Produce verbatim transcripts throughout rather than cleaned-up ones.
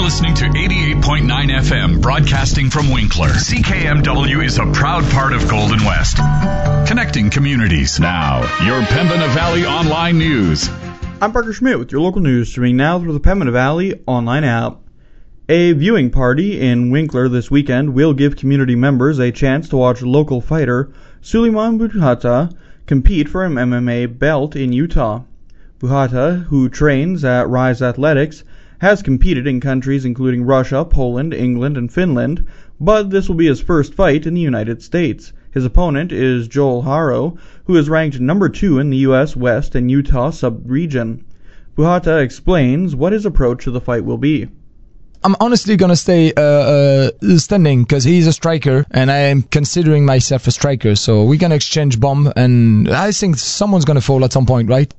listening to eighty-eight point nine F M, broadcasting from Winkler. C K M W is a proud part of Golden West, connecting communities. Now, your Pembina Valley Online News. I'm Parker Schmidt with your local news, streaming now through the Pembina Valley Online app. A viewing party in Winkler this weekend will give community members a chance to watch local fighter Suleiman Buhata compete for an M M A belt in Utah. Buhata, who trains at Rise Athletics, has competed in countries including Russia, Poland, England, and Finland, but this will be his first fight in the United States. His opponent is Joel Haro, who is ranked number two in the U S West and Utah sub-region. Buhata explains what his approach to the fight will be. I'm honestly going to stay uh, uh, standing because he's a striker and I am considering myself a striker. So we're going to exchange bomb and I think someone's going to fall at some point, right?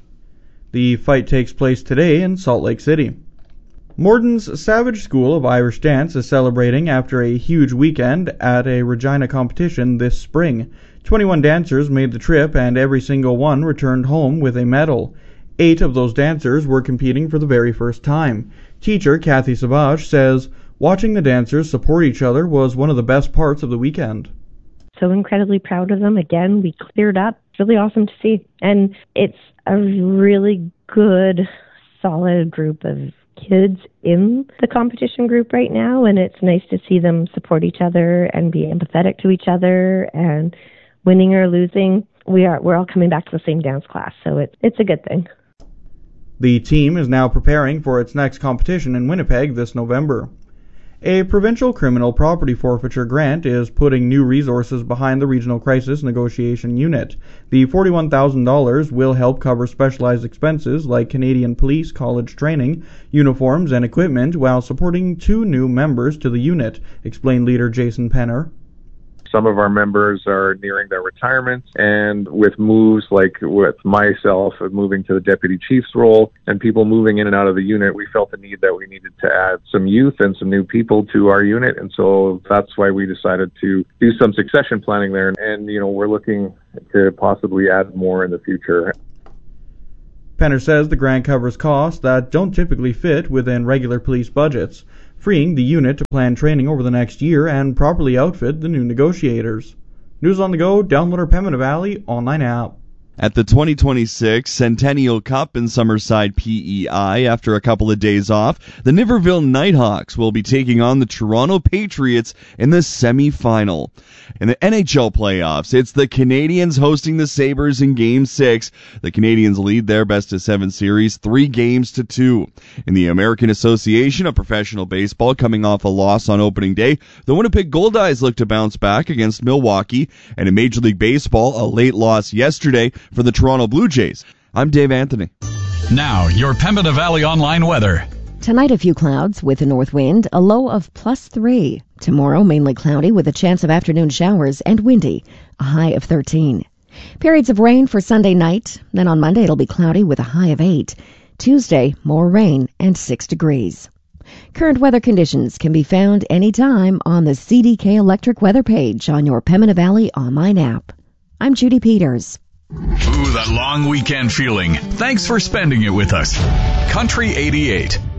The fight takes place today in Salt Lake City. Morton's Savage School of Irish Dance is celebrating after a huge weekend at a Regina competition this spring. twenty-one dancers made the trip and every single one returned home with a medal. Eight of those dancers were competing for the very first time. Teacher Kathy Savage says watching the dancers support each other was one of the best parts of the weekend. So incredibly proud of them. Again, we cleared up. It's really awesome to see. And it's a really good, solid group of kids in the competition group right now, and it's nice to see them support each other and be empathetic to each other, and winning or losing, we are we're all coming back to the same dance class, so it, it's a good thing. The team is now preparing for its next competition in Winnipeg this November. A provincial criminal property forfeiture grant is putting new resources behind the Regional Crisis Negotiation Unit. The forty-one thousand dollars will help cover specialized expenses like Canadian Police College training, uniforms, and equipment while supporting two new members to the unit, explained leader Jason Penner. Some of our members are nearing their retirement, and with moves like with myself moving to the deputy chief's role and people moving in and out of the unit, we felt the need that we needed to add some youth and some new people to our unit, and so that's why we decided to do some succession planning there, and you know we're looking to possibly add more in the future. Penner says the grant covers costs that don't typically fit within regular police budgets, freeing the unit to plan training over the next year and properly outfit the new negotiators. News on the go, download our Pembina Valley Online app. At the twenty twenty-six Centennial Cup in Summerside P E I, after a couple of days off, the Niverville Nighthawks will be taking on the Toronto Patriots in the semi-final. In the N H L playoffs, it's the Canadiens hosting the Sabres in Game six. The Canadiens lead their best-of-seven series three games to two. In the American Association of Professional Baseball, coming off a loss on opening day, the Winnipeg Goldeyes look to bounce back against Milwaukee. And in Major League Baseball, a late loss yesterday for the Toronto Blue Jays. I'm Dave Anthony. Now, your Pembina Valley Online weather. Tonight, a few clouds with a north wind, a low of plus three. Tomorrow, mainly cloudy with a chance of afternoon showers and windy, a high of thirteen. Periods of rain for Sunday night. Then on Monday, it'll be cloudy with a high of eight. Tuesday, more rain and six degrees. Current weather conditions can be found anytime on the C D K Electric weather page on your Pembina Valley Online app. I'm Judy Peters. Ooh, that long weekend feeling. Thanks for spending it with us. Country eighty-eight.